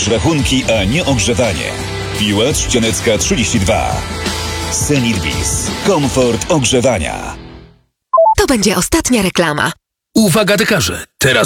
Płacisz rachunki, a nie ogrzewanie. Piła Trzcianecka 32. Senilbis. Komfort ogrzewania. To będzie ostatnia reklama. Uwaga dekarze! Teraz